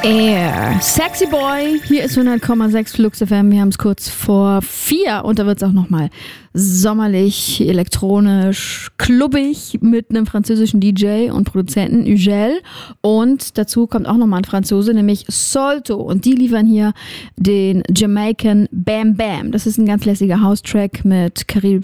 Air. Sexy Boy, hier ist 100,6 Flux FM. Wir haben es kurz vor 4 und da wird es auch nochmal sommerlich, elektronisch, klubbig mit einem französischen DJ und Produzenten, Ugel. Und dazu kommt auch nochmal ein Franzose, nämlich Salto. Und die liefern hier den Jamaican Bam Bam. Das ist ein ganz lässiger House-Track mit